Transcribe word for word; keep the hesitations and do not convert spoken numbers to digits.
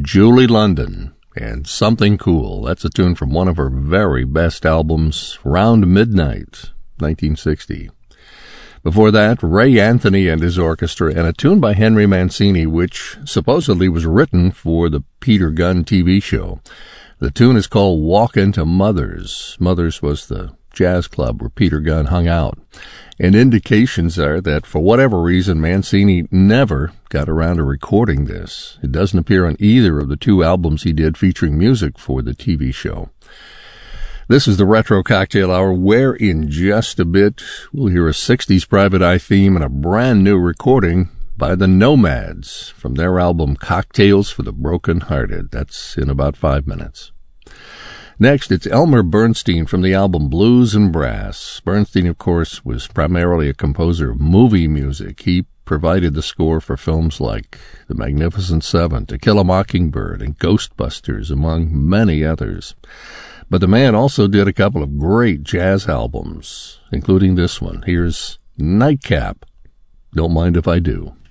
Julie London and Something Cool. That's a tune from one of her very best albums, Round Midnight, nineteen sixty. Before that, Ray Anthony and his orchestra, and a tune by Henry Mancini, which supposedly was written for the Peter Gunn T V show. The tune is called Walkin' to Mother's. Mother's was the jazz club where Peter Gunn hung out. And indications are that for whatever reason, Mancini never got around to recording this. It doesn't appear on either of the two albums he did featuring music for the T V show. This is the Retro Cocktail Hour, where in just a bit we'll hear a sixties Private Eye theme and a brand new recording by the Nomads from their album Cocktails for the Broken Hearted. That's in about five minutes. Next, it's Elmer Bernstein from the album Blues and Brass. Bernstein, of course, was primarily a composer of movie music. He provided the score for films like The Magnificent Seven, To Kill a Mockingbird, and Ghostbusters, among many others. But the man also did a couple of great jazz albums, including this one. Here's Nightcap, Don't Mind If I Do.